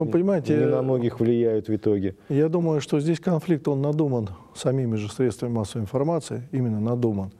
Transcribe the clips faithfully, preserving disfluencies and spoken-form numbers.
Вы понимаете, не на многих влияют в итоге. Я думаю, что здесь конфликт, он надуман самими же средствами массовой информации, именно надуман.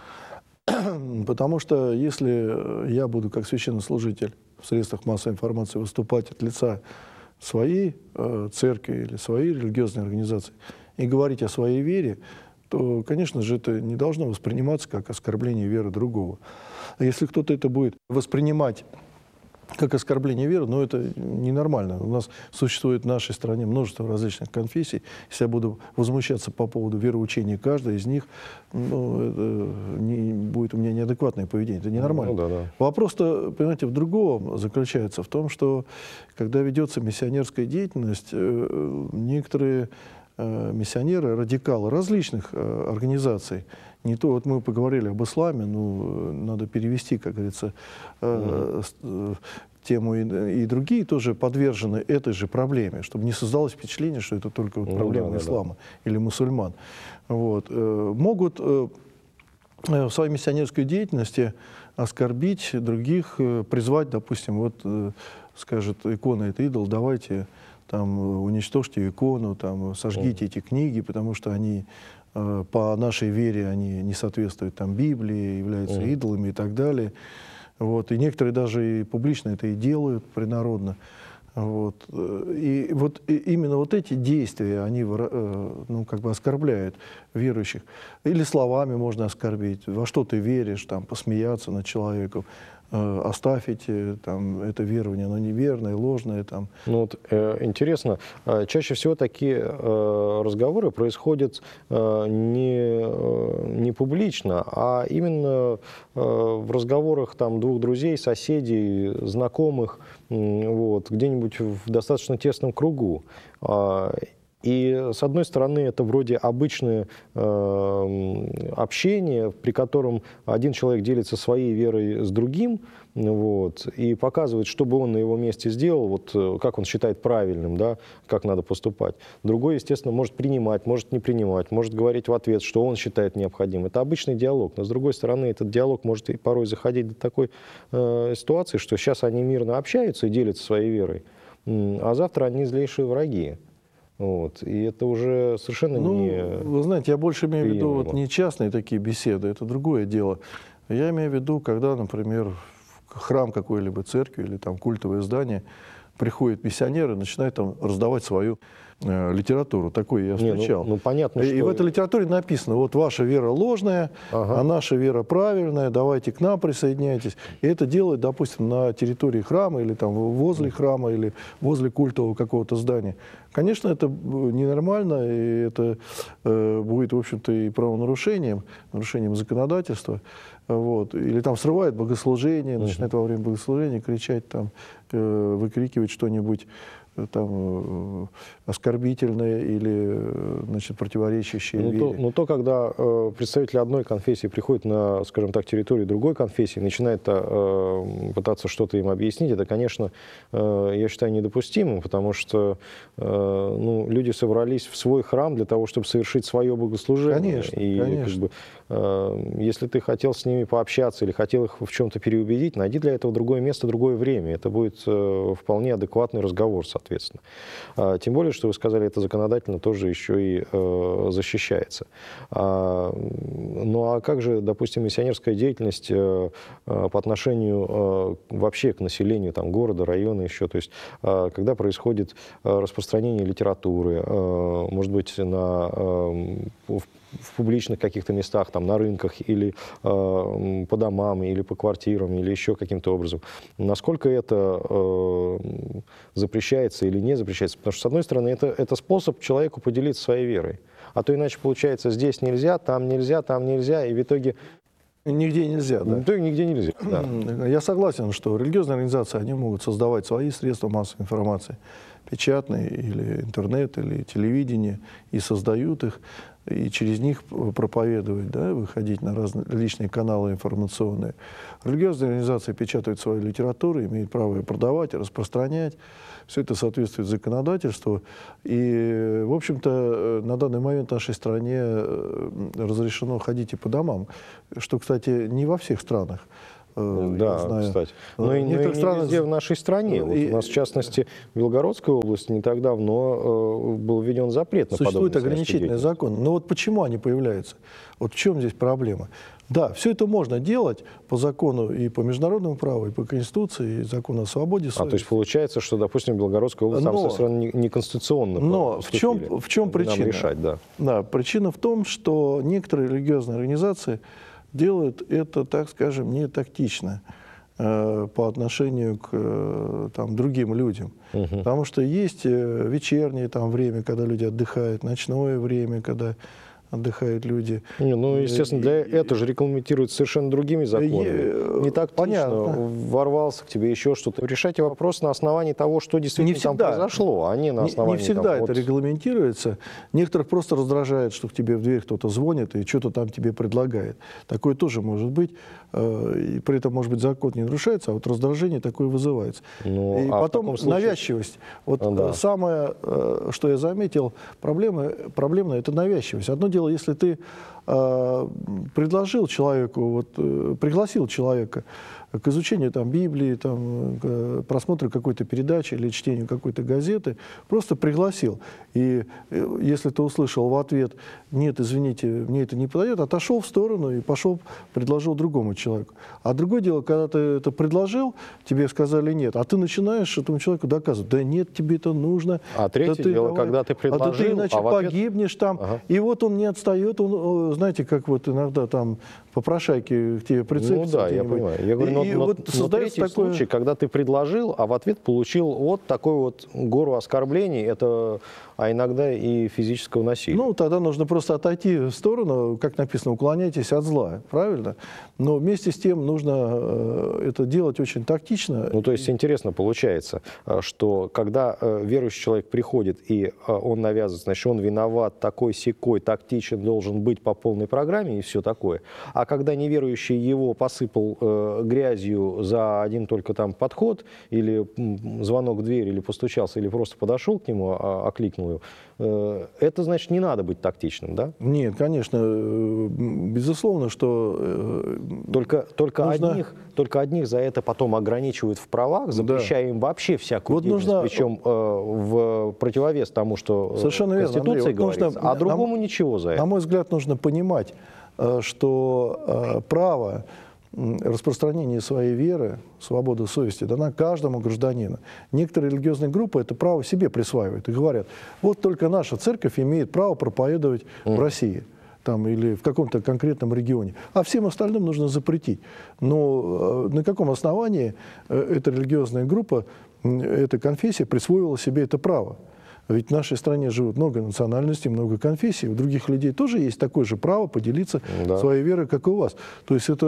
Потому что если я буду как священнослужитель в средствах массовой информации выступать от лица своей э, церкви или своей религиозной организации и говорить о своей вере, то, конечно же, это не должно восприниматься как оскорбление веры другого. А если кто-то это будет воспринимать как оскорбление веры, но это ненормально. У нас существует в нашей стране множество различных конфессий. Если я буду возмущаться по поводу вероучения каждой из них, ну, это не, будет у меня неадекватное поведение. Это ненормально. Ну, да, да. Вопрос-то, понимаете, в другом заключается, в том, что когда ведется миссионерская деятельность, некоторые миссионеры, радикалы различных э, организаций, не то, вот мы поговорили об исламе, ну, надо перевести, как говорится, э, э, тему, и, и другие тоже подвержены этой же проблеме, чтобы не создалось впечатление, что это только вот проблема ну, да, ислама да, да. или мусульман. Вот. Э, могут э, в своей миссионерской деятельности оскорбить других, э, призвать, допустим, вот э, скажет, икона — это идол, давайте там уничтожьте икону, там, сожгите mm. эти книги, потому что они э, по нашей вере они не соответствуют там, Библии, являются mm. идолами и так далее. Вот. И некоторые даже и публично это и делают, принародно. Вот. И вот и именно вот эти действия, они э, ну, как бы оскорбляют верующих. Или словами можно оскорбить, во что ты веришь, там, посмеяться над человеком. Оставите, там, это верование, оно неверное, ложное. Там. Ну, вот, э, интересно, чаще всего такие э, разговоры происходят э, не, э, не публично, а именно э, в разговорах там, двух друзей, соседей, знакомых, э, вот, где-нибудь в достаточно тесном кругу. И, с одной стороны, это вроде обычное э, общение, при котором один человек делится своей верой с другим, вот, и показывает, что бы он на его месте сделал, вот, как он считает правильным, да, как надо поступать. Другой, естественно, может принимать, может не принимать, может говорить в ответ, что он считает необходимым. Это обычный диалог. Но, с другой стороны, этот диалог может и порой заходить до такой э, ситуации, что сейчас они мирно общаются и делятся своей верой, а завтра они злейшие враги. Вот. И это уже совершенно ну, не... Вы знаете, я больше имею в виду вот, не частные такие беседы, это другое дело. Я имею в виду, когда, например, в храм какой-либо церкви или там культовое здание приходят миссионеры, начинают там раздавать свою э, литературу. Такое я встречал. Не, ну, ну, понятно, и, что... и в этой литературе написано, вот ваша вера ложная, ага. а наша вера правильная, давайте к нам присоединяйтесь. И это делают, допустим, на территории храма или там возле храма или возле культового какого-то здания. Конечно, это ненормально, и это э, будет, в общем-то, и правонарушением, нарушением законодательства. Вот. Или там срывают богослужение, начинают во время богослужения кричать, там, э, выкрикивать что-нибудь там, оскорбительное или, значит, противоречащее ну, вере. То, ну то, когда э, представители одной конфессии приходят на, скажем так, территорию другой конфессии, начинают э, пытаться что-то им объяснить, это, конечно, э, я считаю, недопустимым, потому что э, ну, люди собрались в свой храм для того, чтобы совершить свое богослужение. Конечно, и, конечно. Как бы, э, если ты хотел с ними пообщаться или хотел их в чем-то переубедить, найди для этого другое место, другое время. Это будет э, вполне адекватный разговор, соответственно. Тем более, что вы сказали, это законодательно тоже еще и э, защищается. А, ну а как же, допустим, миссионерская деятельность э, по отношению э, вообще к населению там, города, района еще? То есть, э, когда происходит э, распространение литературы, э, может быть, на, э, в, в публичных каких-то местах, там, на рынках, или э, по домам, или по квартирам, или еще каким-то образом. Насколько это э, запрещается или не запрещается? Потому что, с одной стороны, это, это способ человеку поделиться своей верой. А то иначе получается, здесь нельзя, там нельзя, там нельзя, и в итоге... Нигде нельзя, да? Да, нигде нельзя, да. Я согласен, что религиозные организации, они могут создавать свои средства массовой информации, печатные, или интернет, или телевидение, и создают их, и через них проповедовать, да, выходить на различные каналы информационные. Религиозные организации печатают свою литературу, имеют право ее продавать, распространять. Все это соответствует законодательству. И, в общем-то, на данный момент в нашей стране разрешено ходить и по домам, что, кстати, не во всех странах. э, Да, я знаю. кстати. Э, Но и, в но и некоторых не странах- везде в нашей стране. Вот И- у нас, в частности, в Белгородской области не так давно э, был введен запрет на Существует подобную ограничительный деятельность. закон. Но вот почему они появляются? Вот в чем здесь проблема? Да, все это можно делать по закону и по международному праву, и по Конституции, и закону о свободе А, совести. то есть получается, что, допустим, Белгородская область там Но- совершенно не- неконституционно Но в чем, поступили. в чем Нам причина? решать, да. Да, причина в том, что некоторые религиозные организации делают это, так скажем, не тактично э, по отношению к э, там, другим людям. Потому что есть э, вечернее там, время, когда люди отдыхают, ночное время, когда отдыхают люди. Не, ну, естественно, для это же регламентируется совершенно другими законами. Е- Не так понятно. ворвался к тебе еще что-то. Решайте вопрос на основании того, что действительно Не там всегда. произошло, а не на Не- основании... Не всегда там, это вот- регламентируется. Некоторых просто раздражает, что к тебе в дверь кто-то звонит и что-то там тебе предлагает. Такое тоже может быть. э, И при этом, может быть, закон не нарушается, а вот раздражение такое вызывается. Ну, И а в потом таком случае- навязчивость. Вот А, да. э, самое, э, что я заметил, проблема, проблемная – это навязчивость. Одно дело, если ты э, предложил человеку, вот, э, пригласил человека к изучению там, Библии, там, к просмотру какой-то передачи или чтению какой-то газеты, просто пригласил. И э, если ты услышал в ответ «нет, извините, мне это не подойдет», отошел в сторону и пошел, предложил другому человеку. А другое дело, когда ты это предложил, тебе сказали «нет», а ты начинаешь этому человеку доказывать «да нет, тебе это нужно». А третье да ты дело, давай, когда ты а да ты предложил, иначе а в ответ- погибнешь там». Ага. И вот он не отстает, он, э, знаете, как вот иногда там попрошайки к тебе прицепятся. Ну да, я где-нибудь. понимаю. Я говорю, И- но, и но- вот но создается третий такое... случай, когда ты предложил, а в ответ получил вот такую вот гору оскорблений, это, а иногда и физического насилия. Ну, тогда нужно просто отойти в сторону, как написано, уклоняйтесь от зла, правильно? Но вместе с тем нужно э, это делать очень тактично. Ну, то есть интересно получается, э, что когда э, верующий человек приходит и э, он навязывает, значит, он виноват, такой-сякой, тактичен, должен быть по полной программе и все такое. А когда неверующий его посыпал э, грязью за один только там подход или м, звонок в дверь, или постучался, или просто подошел к нему, а, окликнул его, э, это значит не надо быть тактичным, да? Нет, конечно, э, безусловно, что... э, Только, только, Нужно- одних, только одних за это потом ограничивают в правах, запрещая им вообще всякую Вот деятельность, нужно- причем э, в противовес тому, что э, Совершенно в верно, Андрей. Конституции Вот говорится, нужно- а другому на- ничего за На это. мой взгляд, нужно понимать, э, что э, право м, распространения своей веры, свобода совести дана каждому гражданину. Некоторые религиозные группы это право себе присваивают и говорят, вот только наша церковь имеет право проповедовать в России там, или в каком-то конкретном регионе, а всем остальным нужно запретить. Но э, на каком основании э, эта религиозная группа, м, эта конфессия присвоила себе это право? Ведь в нашей стране живут много национальностей, много конфессий. У других людей тоже есть такое же право поделиться Да. своей верой, как и у вас. То есть это,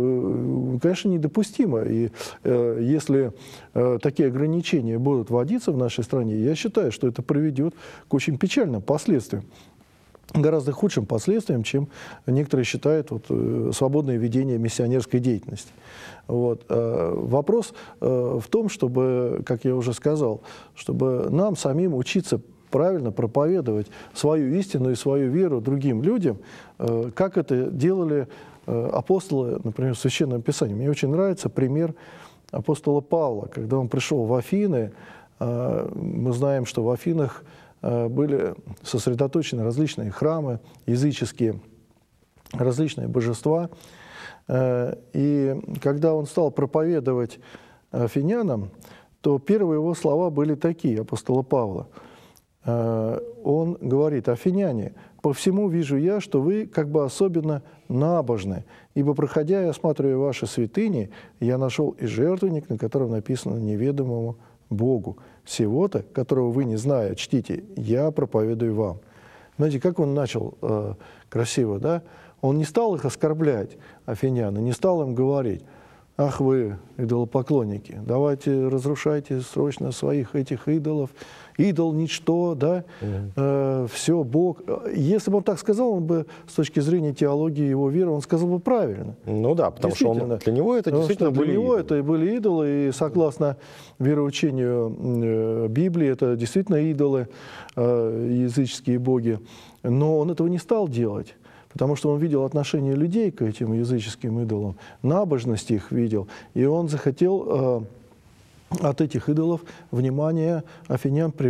э, конечно, недопустимо. И э, если э, такие ограничения будут вводиться в нашей стране, я считаю, что это приведет к очень печальным последствиям. Гораздо худшим последствиям, чем некоторые считают вот, э, свободное ведение миссионерской деятельности. Вот. Э, Вопрос э, в том, чтобы, как я уже сказал, чтобы нам самим учиться правильно проповедовать свою истину и свою веру другим людям, э, как это делали э, апостолы, например, в Священном Писании. Мне очень нравится пример апостола Павла, когда он пришел в Афины. э, Мы знаем, что в Афинах э, были сосредоточены различные храмы языческие, различные божества. Э, И когда он стал проповедовать афинянам, то первые его слова были такие, апостола Павла. Э, Он говорит: «Афиняне, по всему вижу я, что вы как бы особенно набожны, ибо, проходя и осматривая ваши святыни, я нашел и жертвенник, на котором написано неведомому Богу. Сего-то, которого вы, не зная, чтите, я проповедую вам». Знаете, как он начал э, красиво, да? Он не стал их оскорблять, афинян, и не стал им говорить: «Ах вы, идолопоклонники, давайте разрушайте срочно своих этих идолов, идол ничто, да, э, все, Бог». Если бы он так сказал, он бы с точки зрения теологии его веры, он сказал бы правильно. Ну да, потому что он, Действительно. для него это Потому действительно что для были него идолы. это и были идолы, и согласно вероучению э, Библии, это действительно идолы, э, языческие боги. Но он этого не стал делать, потому что он видел отношение людей к этим языческим идолам, набожность их видел, и он захотел э, от этих идолов внимание афинян